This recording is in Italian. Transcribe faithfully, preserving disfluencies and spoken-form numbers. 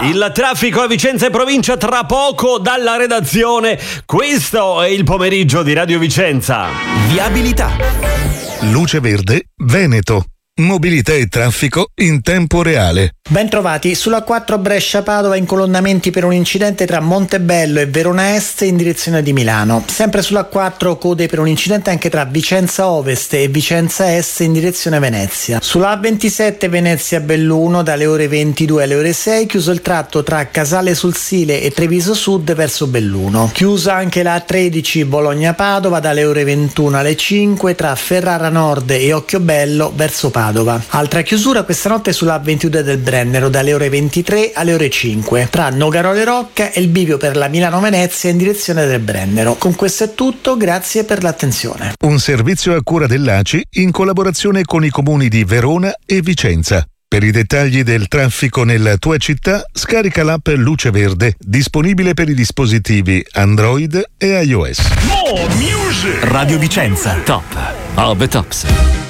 Il traffico a Vicenza e provincia tra poco dalla redazione. Questo è il pomeriggio di Radio Vicenza. Viabilità. Luce Verde, Veneto. Mobilità e traffico in tempo reale. Ben trovati, sulla quattro Brescia-Padova incolonnamenti per un incidente tra Montebello e Verona Est in direzione di Milano. Sempre sulla quattro code per un incidente anche tra Vicenza Ovest e Vicenza Est in direzione Venezia. Sulla A ventisette Venezia-Belluno dalle ore ventidue alle ore sei chiuso il tratto tra Casale sul Sile e Treviso Sud verso Belluno. Chiusa anche la A tredici Bologna-Padova dalle ore ventuno alle cinque tra Ferrara Nord e Occhiobello verso Padova. Altra chiusura questa notte sulla A ventidue del Brennero dalle ore ventitré alle ore cinque tra Nogarole Rocca e il bivio per la Milano-Venezia in direzione del Brennero. Con questo è tutto, grazie per l'attenzione. Un servizio a cura dell'A C I in collaborazione con i comuni di Verona e Vicenza. Per i dettagli del traffico nella tua città, scarica l'app Luce Verde, disponibile per i dispositivi Android e iOS. Radio Vicenza. Top of the tops.